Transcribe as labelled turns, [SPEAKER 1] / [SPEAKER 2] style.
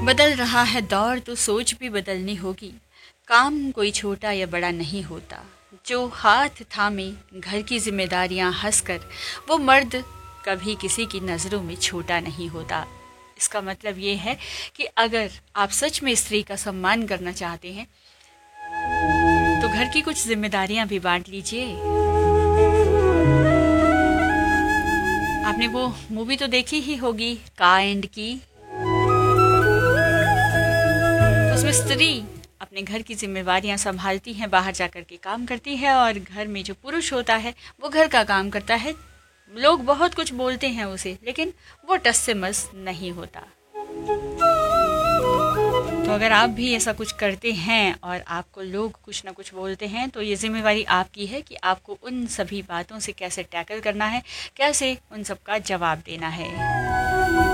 [SPEAKER 1] बदल रहा है दौर तो सोच भी बदलनी होगी। काम कोई छोटा या बड़ा नहीं होता। जो हाथ थामे घर की जिम्मेदारियां हंसकर, वो मर्द कभी किसी की नज़रों में छोटा नहीं होता। इसका मतलब ये है कि अगर आप सच में स्त्री का सम्मान करना चाहते हैं तो घर की कुछ जिम्मेदारियां भी बांट लीजिए। आपने वो मूवी तो देखी ही होगी, का एंड की। तो उसमें स्त्री अपने घर की जिम्मेवारियां संभालती हैं, बाहर जाकर के काम करती है, और घर में जो पुरुष होता है वो घर का काम करता है। लोग बहुत कुछ बोलते हैं उसे, लेकिन वो टस से मस नहीं होता। तो अगर आप भी ऐसा कुछ करते हैं और आपको लोग कुछ ना कुछ बोलते हैं, तो ये जिम्मेवारी आपकी है कि आपको उन सभी बातों से कैसे टैकल करना है, कैसे उन सब का जवाब देना है।